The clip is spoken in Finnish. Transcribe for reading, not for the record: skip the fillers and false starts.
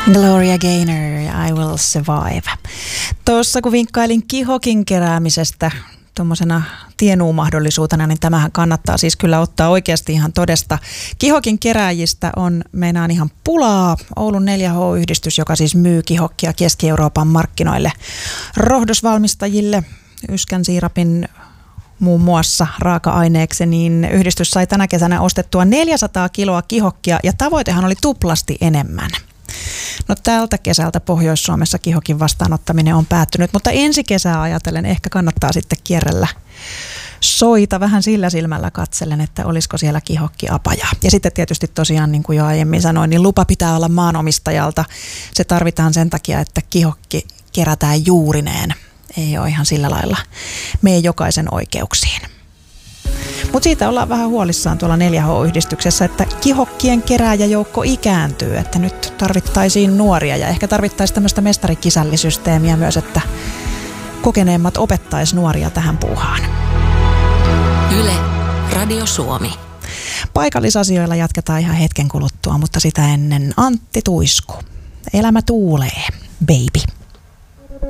Gloria Gaynor, I Will Survive. Tuossa kun vinkkailin kihokin keräämisestä tuommoisena tienuumahdollisuutena, niin tämähän kannattaa siis kyllä ottaa oikeasti ihan todesta. Kihokin kerääjistä on meinaan ihan pulaa. Oulun 4H-yhdistys, joka siis myy kihokkia Keski-Euroopan markkinoille rohdosvalmistajille, yskänsiirapin muun muassa raaka-aineeksi, niin yhdistys sai tänä kesänä ostettua 400 kiloa kihokkia ja tavoitehan oli tuplasti enemmän. No tältä kesältä Pohjois-Suomessa kihokin vastaanottaminen on päättynyt, mutta ensi kesää ajatellen ehkä kannattaa sitten kierrellä soita vähän sillä silmällä katsellen, että olisiko siellä kihokkiapajaa. Ja sitten tietysti tosiaan, niin kuin jo aiemmin sanoin, niin lupa pitää olla maanomistajalta. Se tarvitaan sen takia, että kihokki kerätään juurineen. Ei ole ihan sillä lailla meidän jokaisen oikeuksiin. Mutta siitä ollaan vähän huolissaan tuolla 4H-yhdistyksessä, että kihokkien kerääjäjoukko ikääntyy, että nyt tarvittaisiin nuoria ja ehkä tarvittaisiin tämmöistä mestarikisällisysteemiä myös, että kokeneemmat opettaisi nuoria tähän puuhaan. Yle, Radio Suomi. Paikallisasioilla jatketaan ihan hetken kuluttua, mutta sitä ennen Antti Tuisku. Elämä tuulee, baby.